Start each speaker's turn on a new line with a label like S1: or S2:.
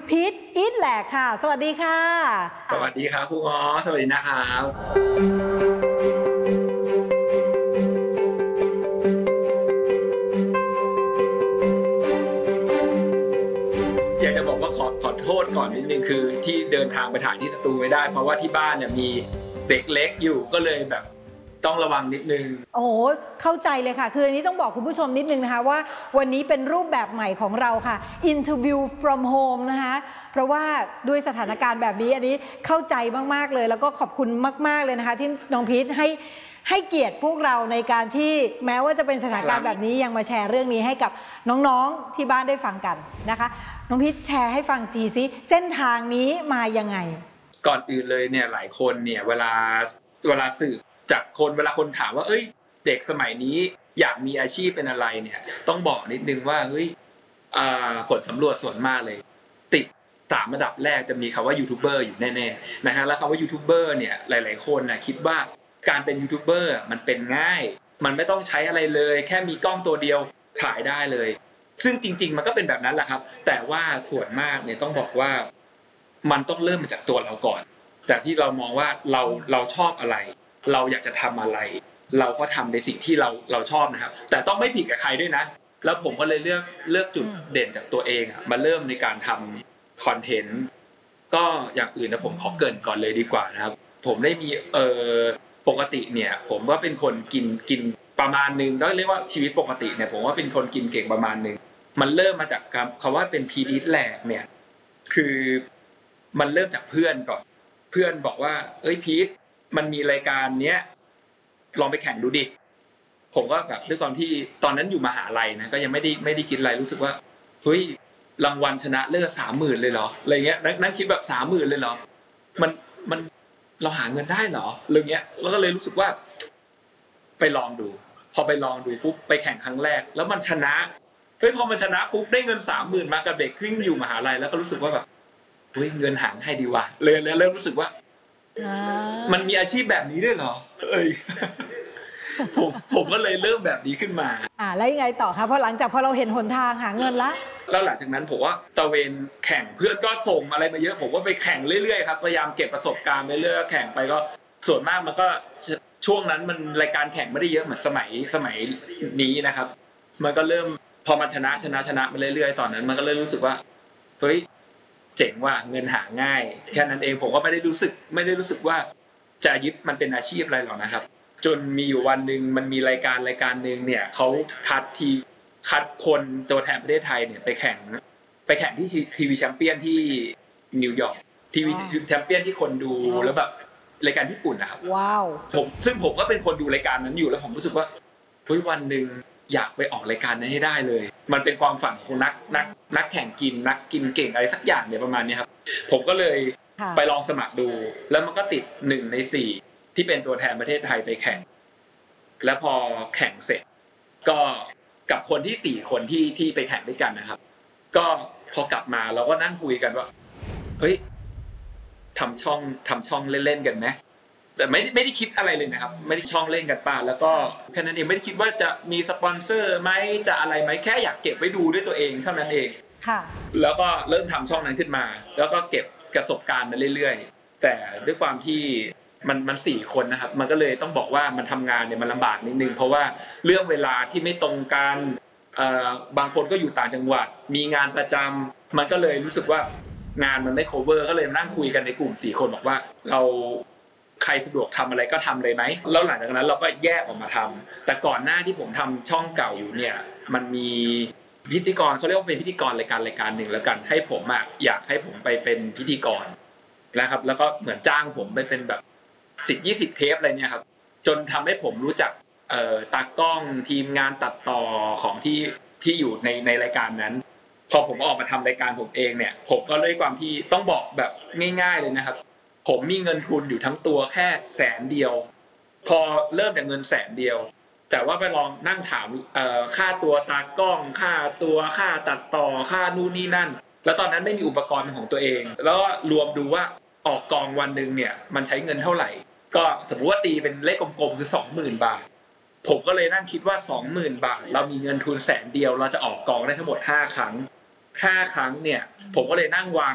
S1: พีทอีทแหลกค่ะสวัสดีค่ะ
S2: สวัสดีครับครูง้อสวัสดีนะครับอยากจะบอกว่าขอโทษก่อนนิดนึงคือที่เดินทางไปถ่ายที่สตูไม่ได้เพราะว่าที่บ้านเนี่ยมีเด็กเล็กอยู่ก็เลยแบบต้องระวังนิดนึง
S1: โอ้โหเข้าใจเลยค่ะคืออันนี้ต้องบอกคุณผู้ชมนิดนึงนะคะว่าวันนี้เป็นรูปแบบใหม่ของเราค่ะ Interview from home นะคะเพราะว่าด้วยสถานการณ์แบบนี้อันนี้เข้าใจมากๆเลยแล้วก็ขอบคุณมากๆเลยนะคะที่น้องพีทให้เกียรติพวกเราในการที่แม้ว่าจะเป็นสถานการณ์แบบนี้ยังมาแชร์เรื่องนี้ให้กับน้องๆที่บ้านได้ฟังกันนะคะน้องพีทแชร์ให้ฟังทีซิเส้นทางนี้มายังไง
S2: ก่อนอื่นเลยเนี่ยหลายคนเนี่ยเวลาสืบจากคนเวลาคนถามว่าเอ้ยเด็กสมัยนี้อยากมีอาชีพเป็นอะไรเนี่ยต้องบอกนิดนึงว่าเฮ้ยผลสำรวจส่วนมากเลยติด3อันดับแรกจะมีคำว่ายูทูบเบอร์อยู่แน่ๆนะฮะแล้วคำว่ายูทูบเบอร์เนี่ยหลายๆคนนะคิดว่าการเป็นยูทูบเบอร์มันเป็นง่ายมันไม่ต้องใช้อะไรเลยแค่มีกล้องตัวเดียวถ่ายได้เลยซึ่งจริงๆมันก็เป็นแบบนั้นแหละครับแต่ว่าส่วนมากเนี่ยต้องบอกว่ามันต้องเริ่มมาจากตัวเราก่อนแต่ที่เรามองว่าเราชอบอะไรเราอยากจะทำอะไรเราก็ทำในสิ่งที่เราชอบนะครับแต่ต้องไม่ผิดกับใครด้วยนะแล้วผมก็เลยเลือกจุดเด่นจากตัวเองมาเริ่มในการทำคอนเทนต์ก็อย่างอื่นนะผมขอเกริ่นก่อนเลยดีกว่านะครับผมได้มีปกติเนี่ยผมว่าเป็นคนกินประมาณนึงก็เรียกว่าชีวิตปกติเนี่ยผมว่าเป็นคนกินเก่งประมาณนึงมันเริ่มมาจากคำว่าเป็นพีดีแหลกเนี่ยคือมันเริ่มจากเพื่อนก่อนเพื่อนบอกว่าเอ้ยพีทมันมีรายการเนี้ยลองไปแข่งดูดิผมก็แบบด้วยความที่ตอนนั้นอยู่มหาลัยนะก็ยังไม่ได้คิดอะไรรู้สึกว่าเฮ้ยรางวัลชนะเลิศ 30,000 เลยเหรออะไรเงี้ยนั่งคิดแบบ 30,000 เลยเหรอมันเราหาเงินได้เหรออะไรเงี้ยแล้วก็เลยรู้สึกว่าไปลองดูพอไปลองดูปุ๊บไปแข่งครั้งแรกแล้วมันชนะเฮ้ยพอมันชนะปุ๊บได้เงิน 30,000 มากับเด็กครึ่งอยู่มหาลัยแล้วก็รู้สึกว่าแบบเฮ้ยเงินหาให้ดีว่ะเลยเริ่มรู้สึกว่ามันมีอาชีพแบบนี้ด้วยเหรอผมก็เลยเริ่มแบบนี้ขึ้นมา
S1: แล้วยังไงต่อคะพอหลังจากพอเราเห็นหนทางหาเงิน
S2: แล้วหลังจากนั้นผมว่าตะเวนแข่งเพื่อนก็ส่งอะไรมาเยอะผมก็ไปแข่งเรื่อยๆครับพยายามเก็บประสบการณ์ไปเรื่อยแข่งไปก็ส่วนมากมันก็ช่วงนั้นมันรายการแข่งไม่ได้เยอะเหมือนสมัยนี้นะครับมันก็เริ่มพอมาชนะมาเรื่อยๆตอนนั้นมันก็เริ่มรู้สึกว่าเฮ้ยเจ๋งว่ะเงินหาง่ายแค่นั้นเองผมก็ไม่ได้รู้สึกว่าจะยึดมันเป็นอาชีพอะไรหรอกนะครับจนมีอยู่วันนึงมันมีรายการนึงเนี่ยเขาคัดคนตัวแทนประเทศไทยเนี่ยไปแข่งที่ทีวีแชมเปี้ยนที่นิวยอร์กทีวีแชมเปี้ยนที่คนดูแล้วแบบรายการญี่ปุ่นนะครับ
S1: ว้าว
S2: ซึ่งผมก็เป็นคนดูรายการนั้นอยู่แล้วผมรู้สึกว่าเฮ้ยวันนึงอยากไปออกรายการนั้นให้ได้เลยมันเป็นความฝันของนักแข่งกินนักกินเก่งอะไรสักอย่างเนี่ยประมาณนี้ครับผมก็เลยไปลองสมัครดูแล้วมันก็ติด1 ใน 4ที่เป็นตัวแทนประเทศไทยไปแข่งแล้วพอแข่งเสร็จก็กับคนที่4คนที่ไปแข่งด้วยกันนะครับก็พอกลับมาเราก็นั่งคุยกันว่าเฮ้ยทำช่องเล่นๆกันไหมแต่ไม่ได้คิดอะไรเลยนะครับไม่ได้ช่องเล่นกันป่ะแล้วก็แค่นั้นเองไม่ได้คิดว่าจะมีสปอนเซอร์ไหมจะอะไรไหมแค่อยากเก็บไว้ดูด้วยตัวเองเท่านั้นเอง
S1: ค่ะ
S2: แล้วก็เริ่มทำช่องนั้นขึ้นมาแล้วก็เก็บประสบการณ์มาเรื่อยๆแต่ด้วยความที่มัน4 คนนะครับมันก็เลยต้องบอกว่ามันทำงานเนี่ยมันลำบากนิดนึงเพราะว่าเรื่องเวลาที่ไม่ตรงกันบางคนก็อยู่ต่างจังหวัดมีงานประจำมันก็เลยรู้สึกว่างานมันไม่ cover ก็เลยนั่งคุยกันในกลุ่ม4 คนบอกว่าเราใครสะดวกทำอะไรก็ทำเลยไหมแล้วหลังจากนั้นเราก็แยกออกมาทำแต่ก่อนหน้าที่ผมทำช่องเก่าอยู่เนี่ยมันมีพิธีกรเขาเรียกว่าเป็นพิธีกรรายการหนึ่งแล้วกันให้ผมอยากให้ผมไปเป็นพิธีกรนะครับแล้วก็เหมือนจ้างผมไปเป็นแบบ10-20 เทปอะไรเนี่ยครับจนทำให้ผมรู้จักตากล้องทีมงานตัดต่อของที่อยู่ในรายการนั้นพอผมออกมาทำรายการผมเองเนี่ยผมก็เลยความที่ต้องบอกแบบง่ายๆเลยนะครับผมมีเงินทุนอยู่ทั้งตัวแค่100,000พอเริ่มจากเงิน100,000แต่ว่าไปลองนั่งถามค่าตัวตากล้องค่าตัดต่อค่านู่นนี่นั่นแล้วตอนนั้นไม่มีอุปกรณ์ของตัวเองแล้วก็รวมดูว่าออกกองวันนึงเนี่ยมันใช้เงินเท่าไหร่ก็สมมุติว่าตีเป็นเลขกลมๆคือ 20,000 บาทผมก็เลยนั่งคิดว่า 20,000 บาทเรามีเงินทุน100,000เราจะออกกองได้ทั้งหมด5 ครั้งเนี่ยผมก็เลยนั่งวาง